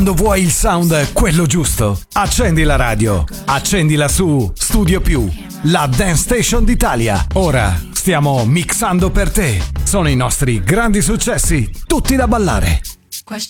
Quando vuoi il sound quello giusto, accendi la radio, accendila su Studio Più, la dance station d'Italia. Ora stiamo mixando per te. Sono i nostri grandi successi, tutti da ballare. Question